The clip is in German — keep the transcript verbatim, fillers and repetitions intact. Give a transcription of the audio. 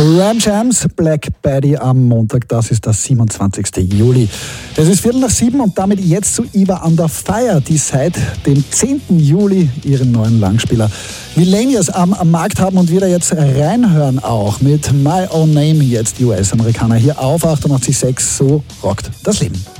Ram Jams, Black Betty am Montag, das ist der siebenundzwanzigsten Juli. Es ist Viertel nach sieben und damit jetzt zu Eva Under Fire, die seit dem zehnten Juli ihren neuen Langspieler Millennials am, am Markt haben und wir da jetzt reinhören auch mit My Own Name, jetzt die U S-Amerikaner hier auf achtundachtzig Komma sechs, so rockt das Leben.